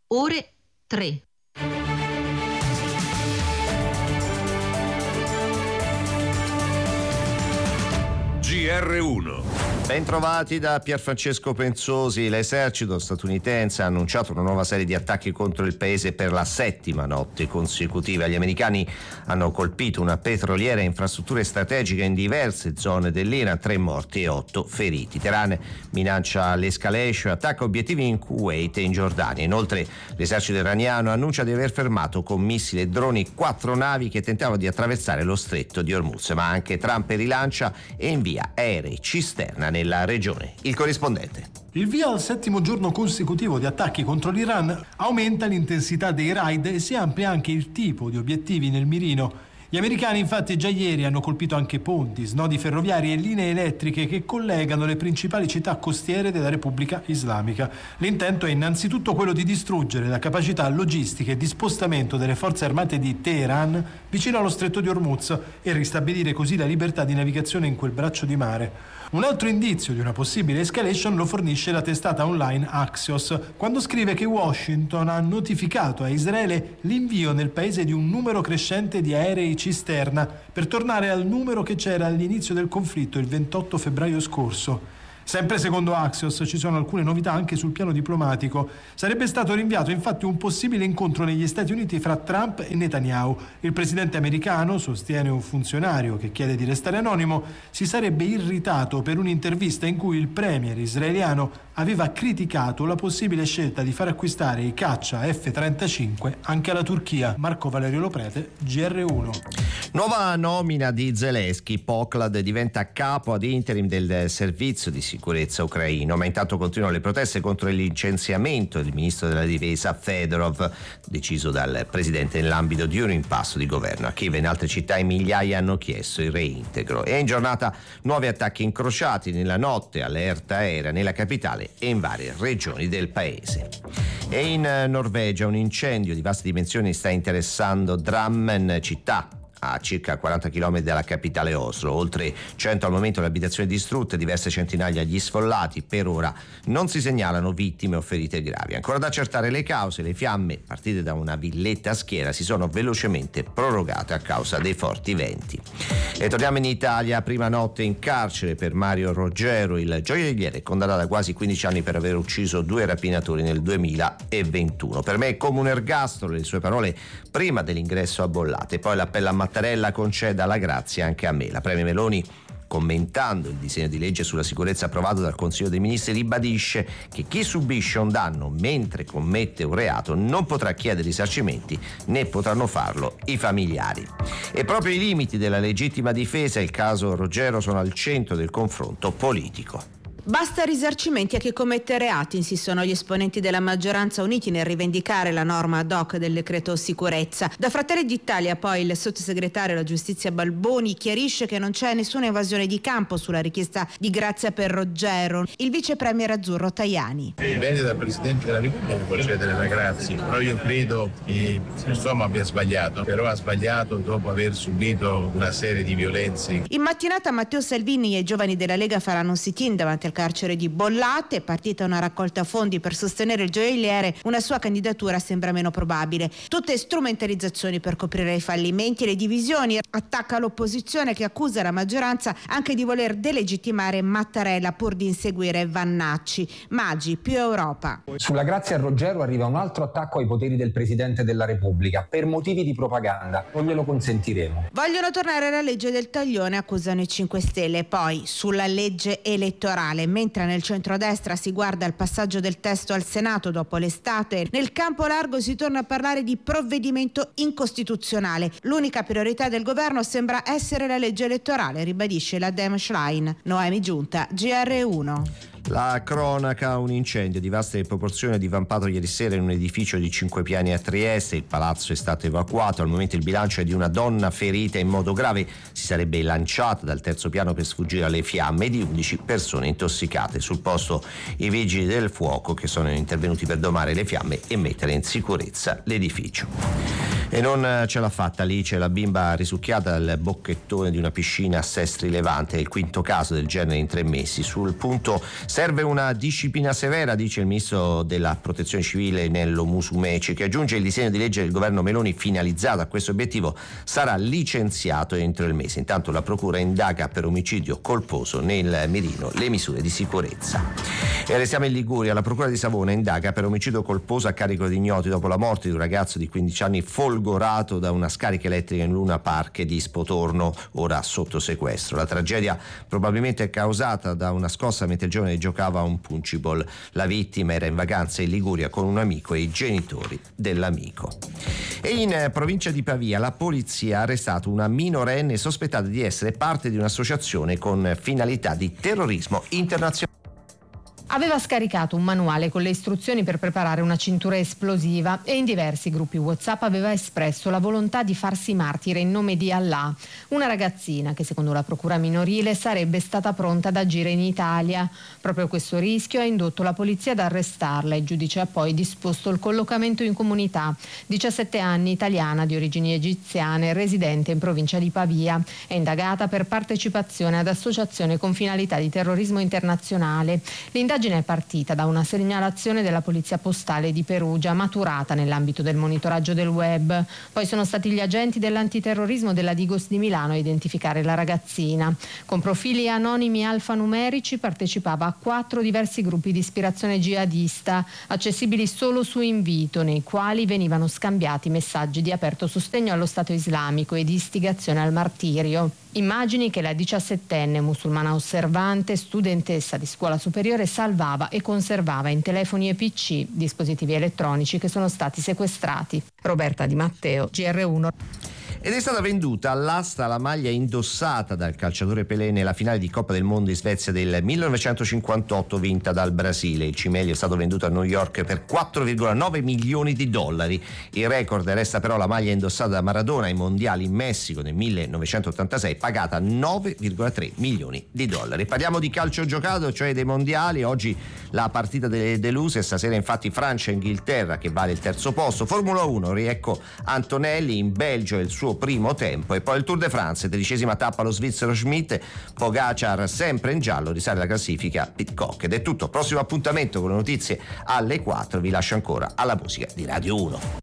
ore 3. GR1. Bentrovati da Pierfrancesco Penzosi. L'esercito statunitense ha annunciato una nuova serie di attacchi contro il paese per la 7ª notte consecutiva. Gli americani hanno colpito una petroliera e infrastrutture strategiche in diverse zone dell'Iran, 3 morti e 8 feriti. Teheran minaccia l'escalation, attacca obiettivi in Kuwait e in Giordania. Inoltre l'esercito iraniano annuncia di aver fermato con missili e droni 4 navi che tentavano di attraversare lo stretto di Hormuz, ma anche Trump rilancia e invia aerei cisterna nella regione. Il corrispondente. Il via al 7° giorno consecutivo di attacchi contro l'Iran aumenta l'intensità dei raid e si amplia anche il tipo di obiettivi nel mirino. Gli americani infatti già ieri hanno colpito anche ponti, snodi ferroviari e linee elettriche che collegano le principali città costiere della Repubblica Islamica. L'intento è innanzitutto quello di distruggere la capacità logistica e di spostamento delle forze armate di Teheran vicino allo stretto di Hormuz e ristabilire così la libertà di navigazione in quel braccio di mare. Un altro indizio di una possibile escalation lo fornisce la testata online Axios, quando scrive che Washington ha notificato a Israele l'invio nel paese di un numero crescente di aerei cisterna per tornare al numero che c'era all'inizio del conflitto il 28 febbraio scorso. Sempre secondo Axios ci sono alcune novità anche sul piano diplomatico. Sarebbe stato rinviato infatti un possibile incontro negli Stati Uniti fra Trump e Netanyahu. Il presidente americano, sostiene un funzionario che chiede di restare anonimo, si sarebbe irritato per un'intervista in cui il premier israeliano aveva criticato la possibile scelta di far acquistare i caccia F-35 anche alla Turchia. Marco Valerio Loprete, GR1. Nuova nomina di Zelensky. Poklad diventa capo ad interim del servizio di sicurezza ucraino, ma intanto continuano le proteste contro il licenziamento del ministro della difesa Fedorov, deciso dal presidente nell'ambito di un impasto di governo. A Kiev e in altre città migliaia hanno chiesto il reintegro. E in giornata nuovi attacchi incrociati nella notte, allerta aerea nella capitale e in varie regioni del paese. E in Norvegia un incendio di vaste dimensioni sta interessando Drammen città, a circa 40 km dalla capitale Oslo. Oltre 100 al momento le abitazioni distrutte, diverse centinaia gli sfollati. Per ora non si segnalano vittime o ferite gravi. Ancora da accertare le cause. Le fiamme, partite da una villetta a schiera, si sono velocemente prorogate a causa dei forti venti. E torniamo in Italia. Prima notte in carcere per Mario Roggero, il gioielliere condannato a quasi 15 anni per aver ucciso 2 rapinatori nel 2021. Per me è come un ergastolo, le sue parole prima dell'ingresso a Bollate. Poi l'appello a Mattarella: conceda la grazia anche a me. La Premier Meloni, commentando il disegno di legge sulla sicurezza approvato dal Consiglio dei Ministri, ribadisce che chi subisce un danno mentre commette un reato non potrà chiedere risarcimenti, né potranno farlo i familiari. E proprio i limiti della legittima difesa e il caso Roggero sono al centro del confronto politico. Basta risarcimenti a chi commette reati, insistono gli esponenti della maggioranza uniti nel rivendicare la norma ad hoc del decreto sicurezza. Da Fratelli d'Italia poi il sottosegretario alla giustizia Balboni chiarisce che non c'è nessuna evasione di campo sulla richiesta di grazia per Roggero. Il vice premier azzurro Tajani: dipende dal Presidente della Repubblica concedere la grazia, però io credo che insomma abbia sbagliato, però ha sbagliato dopo aver subito una serie di violenze. In mattinata Matteo Salvini e i giovani della Lega faranno un sit-in davanti al carcere di Bollate. È partita una raccolta fondi per sostenere il gioielliere, una sua candidatura sembra meno probabile. Tutte strumentalizzazioni per coprire i fallimenti e le divisioni. Attacca l'opposizione che accusa la maggioranza anche di voler delegittimare Mattarella pur di inseguire Vannacci. Maggi, più Europa. Sulla grazia a Roggero arriva un altro attacco ai poteri del Presidente della Repubblica per motivi di propaganda. Non glielo consentiremo. Vogliono tornare alla legge del taglione, accusano i 5 Stelle. Poi sulla legge elettorale, mentre nel centrodestra si guarda al passaggio del testo al Senato dopo l'estate, nel campo largo si torna a parlare di provvedimento incostituzionale. L'unica priorità del governo sembra essere la legge elettorale, ribadisce la Dem Schlein. Noemi Giunta, GR1. La cronaca: un incendio di vaste proporzioni ha divampato ieri sera in un edificio di 5 piani a Trieste. Il palazzo è stato evacuato. Al momento il bilancio è di una donna ferita in modo grave, si sarebbe lanciata dal 3° piano per sfuggire alle fiamme, e di 11 persone intossicate. Sul posto i vigili del fuoco che sono intervenuti per domare le fiamme e mettere in sicurezza l'edificio. E non ce l'ha fatta Alice, la bimba risucchiata dal bocchettone di una piscina a Sestri Levante. È il quinto caso del genere in 3 mesi. Sul punto serve una disciplina severa, dice il ministro della Protezione Civile Nello Musumeci, che aggiunge il disegno di legge del governo Meloni finalizzato a questo obiettivo sarà licenziato entro il mese. Intanto la procura indaga per omicidio colposo nel mirino le misure di sicurezza. E restiamo in Liguria. La procura di Savona indaga per omicidio colposo a carico di ignoti dopo la morte di un ragazzo di 15 anni folgorato da una scarica elettrica in Luna Park di Spotorno, ora sotto sequestro. La tragedia probabilmente è causata da una scossa mentre il giovane giocava a un punchball. La vittima era in vacanza in Liguria con un amico e i genitori dell'amico. E in provincia di Pavia la polizia ha arrestato una minorenne sospettata di essere parte di un'associazione con finalità di terrorismo internazionale. Aveva scaricato un manuale con le istruzioni per preparare una cintura esplosiva e in diversi gruppi WhatsApp aveva espresso la volontà di farsi martire in nome di Allah. Una ragazzina che secondo la procura minorile sarebbe stata pronta ad agire in Italia. Proprio questo rischio ha indotto la polizia ad arrestarla. Il giudice ha poi disposto il collocamento in comunità. 17 anni, italiana di origini egiziane, residente in provincia di Pavia. È indagata per partecipazione ad associazione con finalità di terrorismo internazionale. L'indagine è partita da una segnalazione della Polizia Postale di Perugia, maturata nell'ambito del monitoraggio del web. Poi sono stati gli agenti dell'antiterrorismo della Digos di Milano a identificare la ragazzina. Con profili anonimi alfanumerici partecipava a 4 diversi gruppi di ispirazione jihadista, accessibili solo su invito, nei quali venivano scambiati messaggi di aperto sostegno allo Stato islamico e di istigazione al martirio. Immagini che la 17enne musulmana osservante, studentessa di scuola superiore, salvava e conservava in telefoni e PC, dispositivi elettronici che sono stati sequestrati. Roberta Di Matteo, GR1. Ed è stata venduta all'asta la maglia indossata dal calciatore Pelé nella finale di Coppa del Mondo in Svezia del 1958 vinta dal Brasile. Il cimelio è stato venduto a New York per 4,9 milioni di dollari. Il record resta però la maglia indossata da Maradona ai mondiali in Messico nel 1986, pagata 9,3 milioni di dollari. Parliamo di calcio giocato, cioè dei mondiali. Oggi la partita delle deluse, stasera infatti Francia e Inghilterra che vale il terzo posto. Formula 1, riecco Antonelli in Belgio e il suo primo tempo, e poi il Tour de France, 13ª tappa lo svizzero Schmidt, Pogacar sempre in giallo, risale la classifica Pidcock. Ed è tutto, prossimo appuntamento con le notizie alle 4, vi lascio ancora alla musica di Radio 1.